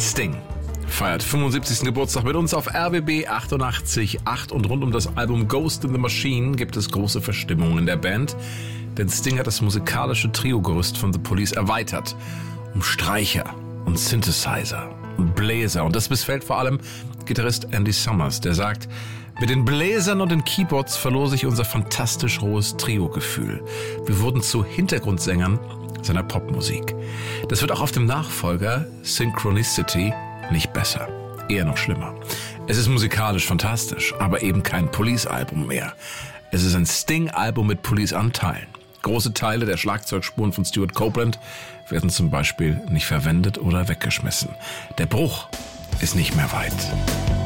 Sting feiert 75. Geburtstag mit uns auf RBB 88.8 und rund um das Album Ghost in the Machine gibt es große Verstimmungen in der Band, denn Sting hat das musikalische Triogerüst von The Police erweitert um Streicher und Synthesizer und Bläser und das missfällt vor allem Gitarrist Andy Summers, der sagt: Mit den Bläsern und den Keyboards verlor sich unser fantastisch rohes Trio-Gefühl. Wir wurden zu Hintergrundsängern seiner Popmusik. Das wird auch auf dem Nachfolger Synchronicity nicht besser, eher noch schlimmer. Es ist musikalisch fantastisch, aber eben kein Police-Album mehr. Es ist ein Sting-Album mit Police-Anteilen. Große Teile der Schlagzeugspuren von Stuart Copeland werden zum Beispiel nicht verwendet oder weggeschmissen. Der Bruch ist nicht mehr weit.